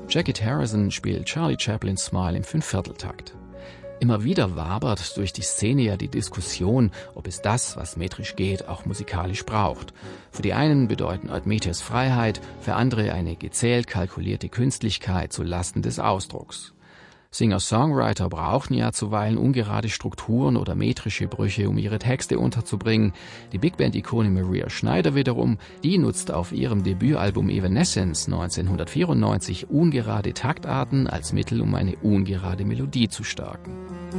Jackie Harrison spielt Charlie Chaplins Smile im 5/4-Takt. Immer wieder wabert durch die Szene ja die Diskussion, ob es das, was metrisch geht, auch musikalisch braucht. Für die einen bedeuten Admetius Freiheit, für andere eine gezählt kalkulierte Künstlichkeit zu Lasten des Ausdrucks. Singer-Songwriter brauchen ja zuweilen ungerade Strukturen oder metrische Brüche, um ihre Texte unterzubringen. Die Big-Band-Ikone Maria Schneider wiederum, die nutzt auf ihrem Debütalbum Evanescence 1994 ungerade Taktarten als Mittel, um eine ungerade Melodie zu stärken.